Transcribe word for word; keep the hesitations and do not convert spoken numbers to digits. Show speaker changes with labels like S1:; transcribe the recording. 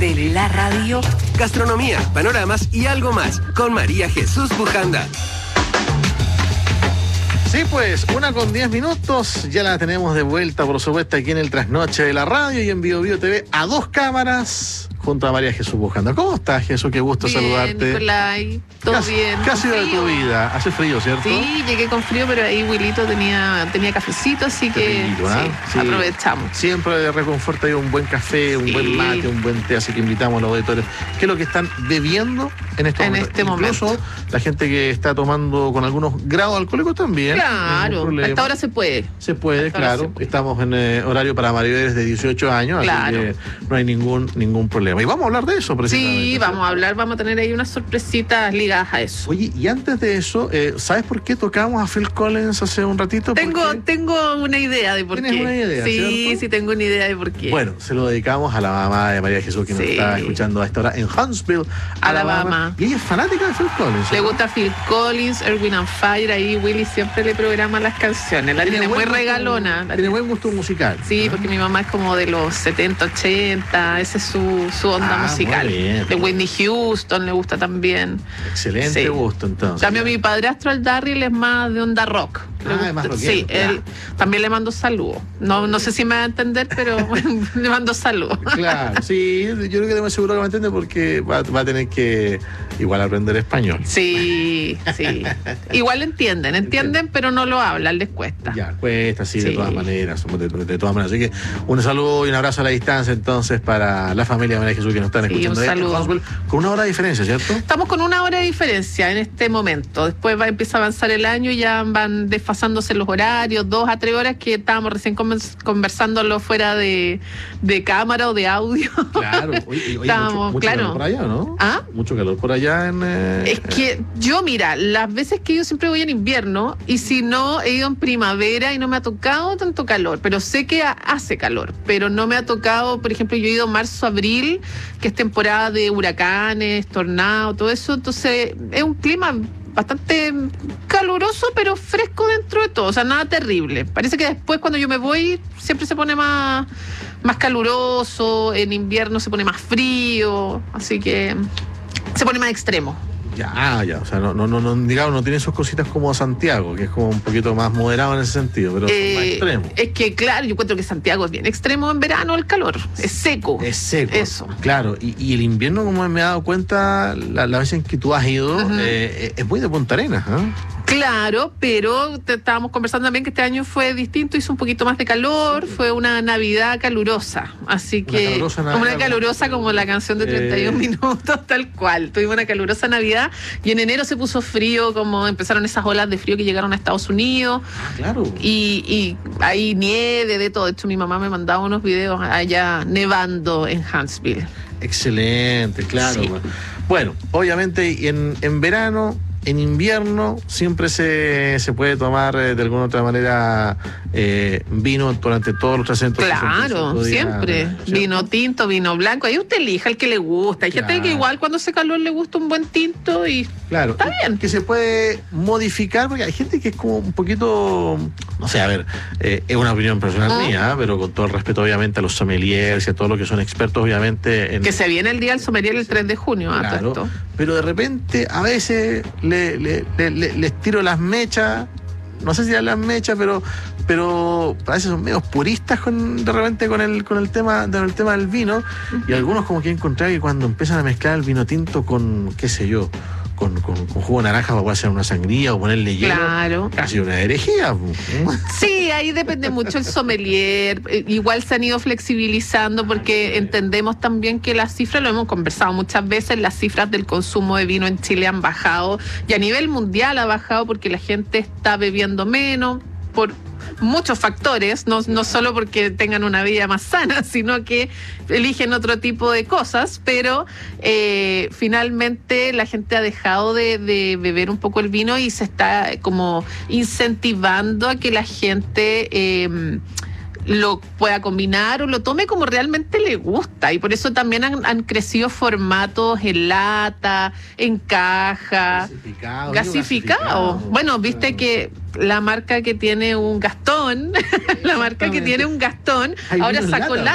S1: de la radio. Gastronomía, panoramas y algo más con María Jesús Bujanda.
S2: Sí, pues, una con diez minutos, ya la tenemos de vuelta, por supuesto, aquí en el Trasnoche de la Radio y en Bio Bio T V a dos cámaras, junto a María Jesús Bujanda. ¿Cómo estás, Jesús? Qué gusto
S3: bien,
S2: saludarte.
S3: Nicolai, todo
S2: ¿Qué,
S3: bien.
S2: ¿Qué ha sido de tu vida? Hace frío, ¿cierto?
S3: Sí, llegué con frío, pero ahí Wilito tenía, tenía cafecito, así que
S2: rico, ¿eh?
S3: sí,
S2: Sí.
S3: aprovechamos.
S2: Siempre reconforta ahí un buen café, un
S3: Sí.
S2: buen mate, un buen té, así que invitamos a los auditores. ¿Qué es lo que están bebiendo en este
S3: En
S2: momento?
S3: este
S2: Incluso
S3: momento.
S2: la gente que está tomando con algunos grados alcohólicos también.
S3: Claro,
S2: ningún problema.
S3: hasta ahora se puede.
S2: Se puede,
S3: Hasta ahora
S2: claro.
S3: se puede.
S2: Estamos en eh, horario para mayores de dieciocho años,
S3: Claro.
S2: así que no hay ningún ningún problema. Y vamos a hablar de eso, precisamente.
S3: Sí,
S2: ¿cierto?
S3: vamos a hablar, vamos a tener ahí unas sorpresitas ligadas a eso.
S2: Oye, y antes de eso, eh, ¿sabes por qué tocamos a Phil Collins hace un ratito?
S3: Tengo,
S2: Porque,
S3: tengo una idea de por qué.
S2: ¿Tienes una idea,
S3: Sí,
S2: cierto?
S3: sí, tengo una idea de por qué.
S2: bueno, se lo dedicamos a la mamá de María Jesús, que nos
S3: Sí.
S2: está escuchando a esta hora en Huntsville, Alabama.
S3: Alabama.
S2: Y ella es fanática de Phil Collins.
S3: Le
S2: ¿cierto?
S3: gusta Phil Collins, Erwin and Fire, ahí Willy siempre le programa las canciones. La tiene, muy
S2: buen gusto-
S3: regalona. La
S2: Tiene buen gusto musical.
S3: Sí,
S2: ¿no?
S3: porque mi mamá es como de los setenta, ochenta, esa es su, su onda
S2: Ah,
S3: musical.
S2: muy bien.
S3: De Whitney Houston le gusta también.
S2: Excelente
S3: Sí.
S2: gusto, entonces.
S3: En cambio, mi padrastro, el Darryl, es más de onda rock. Le
S2: Ah,
S3: gusta-
S2: es más rockero,
S3: Sí,
S2: ya.
S3: él también le mando saludos. No, no sé si me va a entender, pero le mando saludos.
S2: Claro, sí, yo creo que estoy seguro que me entiende porque va, va a tener que igual aprender español.
S3: Sí, sí. Igual entienden, entienden, pero no lo hablan, les cuesta.
S2: Ya, cuesta, sí, de
S3: Sí.
S2: todas maneras, de, de- de todas maneras. Así que un saludo y un abrazo a la distancia entonces para la familia de María Jesús que nos están
S3: Sí,
S2: escuchando
S3: un
S2: ahí en
S3: saludo.
S2: Huntsville, con una hora de diferencia, ¿cierto?
S3: Estamos con una hora de diferencia en este momento. Después va a empezar a avanzar el año y ya van desfasándose los horarios, dos a tres horas que estábamos recién convers- conversándolo fuera de, de cámara o de audio.
S2: Claro, oye, oye, mucho,
S3: Estábamos,
S2: mucho
S3: claro.
S2: calor por allá, ¿no?
S3: ¿Ah?
S2: Mucho calor por allá en... eh,
S3: Es que yo, mira, las veces que yo siempre voy en invierno y si no, he ido en primavera y no me ha tocado tanto calor, pero sé que ha- hace calor, pero no me ha tocado, por ejemplo, yo he ido marzo, abril, que es temporada de huracanes, tornados, todo eso, entonces es un clima bastante caluroso, pero fresco dentro de todo, o sea, nada terrible. Parece que después cuando yo me voy siempre se pone más, más caluroso, en invierno se pone más frío, así que se pone más extremo.
S2: Ya, ya, o sea, no, no, no, no, digamos, no tiene sus cositas como Santiago, que es como un poquito más moderado en ese sentido, pero son más
S3: Eh,
S2: extremos.
S3: es que, claro, yo encuentro que Santiago es bien extremo en verano, el calor. Es seco.
S2: Es seco.
S3: Eso.
S2: Claro, y, y el invierno, como me he dado cuenta, la, la vez en que tú has ido,
S3: Ujú.
S2: eh, es muy de Punta Arenas, ¿eh?
S3: Claro, pero te- estábamos conversando también que este año fue distinto, hizo un poquito más de calor, fue una Navidad calurosa. Así
S2: Una
S3: que.
S2: calurosa Navidad,
S3: una calurosa como la canción de treinta y uno
S2: Eh.
S3: minutos, tal cual. Tuvimos una calurosa Navidad y en enero se puso frío, como empezaron esas olas de frío que llegaron a Estados Unidos.
S2: Ah, claro.
S3: Y, y hay nieve, de todo. De hecho, mi mamá me mandaba unos videos allá nevando en Huntsville.
S2: Excelente, claro.
S3: Sí.
S2: Bueno, obviamente en, en verano, en invierno, siempre se, se puede tomar eh, de alguna otra manera eh, vino durante todos los trescientos sesenta y cinco
S3: Claro,
S2: días,
S3: siempre.
S2: ¿cierto?
S3: Vino tinto, vino blanco. Ahí usted elija el que le gusta. Hay gente
S2: Claro.
S3: que igual cuando hace calor le gusta un buen tinto y
S2: Claro,
S3: Está bien.
S2: que se puede modificar, porque hay gente que es como un poquito, no sé, a ver, eh, es una opinión personal
S3: Ah.
S2: mía, pero con todo el respeto obviamente a los sommeliers y a todos los que son expertos obviamente en...
S3: que se viene el día del sommelier el tres de junio. Ah,
S2: Claro,
S3: todo esto.
S2: pero de repente a veces le, le- le- le- les tiro las mechas, no sé si eran las mechas, pero pero a veces son medios puristas con, de repente con el con el tema con el tema del vino, y algunos como que he encontrado que cuando empiezan a mezclar el vino tinto con, qué sé yo, con, con, con jugo de naranja para hacer una sangría o ponerle hielo,
S3: Claro.
S2: casi una herejía.
S3: Sí, ahí depende mucho el sommelier. Eh, Igual se han ido flexibilizando porque entendemos también que las cifras, lo hemos conversado muchas veces, las cifras del consumo de vino en Chile han bajado y a nivel mundial ha bajado porque la gente está bebiendo menos, por muchos factores, no, no solo porque tengan una vida más sana, sino que eligen otro tipo de cosas, pero eh, finalmente la gente ha dejado de, de beber un poco el vino y se está como incentivando a que la gente eh, lo pueda combinar o lo tome como realmente le gusta, y por eso también han, han crecido formatos en lata, en caja,
S2: Gasificado.
S3: gasificado. Bueno, viste que la marca que tiene un Gastón, la marca que tiene un Gastón,
S2: Hay
S3: ahora
S2: vino en
S3: sacó
S2: lata.
S3: lata.